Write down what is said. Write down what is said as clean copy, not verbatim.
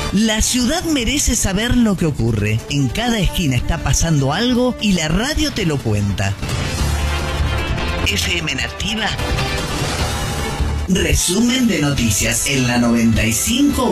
La ciudad merece saber lo que ocurre. En cada esquina está pasando algo y la radio te lo cuenta. FM Nativa. Resumen de noticias en la 95.